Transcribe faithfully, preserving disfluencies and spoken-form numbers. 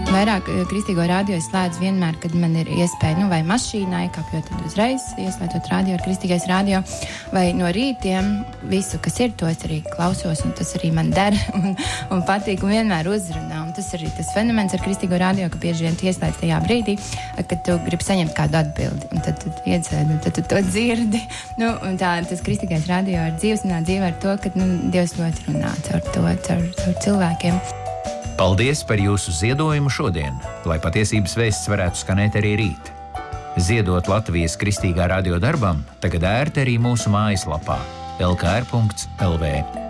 Vairāk kristīgo radio es slēdzu vienmēr, kad man ir iespēja, nu, vai mašīnā iekāpjot, tad uzreiz ieslēdzot radio ar kristīgais radio, vai no rītiem visu, kas ir, to es arī klausos, un tas arī man der, un, un patīk, un vienmēr uzrunā. Un tas arī tas fenomens ar kristīgo radio, ka bieži vien tu ieslēdz tajā brīdī, kad tu gribi saņemt kādu atbildi, un tad tu iedzēdi, un tad tu to dzirdi. Nu, un tā, tas kristīgais radio ir dzīves, un tā dzīve ar to, ka, nu, Dievs ļoti runā caur to, caur, caur cilvēkiem. Paldies par jūsu ziedojumu šodien, lai patiesības vēsts varētu skanēt arī rīt. Ziedot Latvijas kristīgā radio darbam tagad ērti arī mūsu mājaslapā el ka er punkts el vē.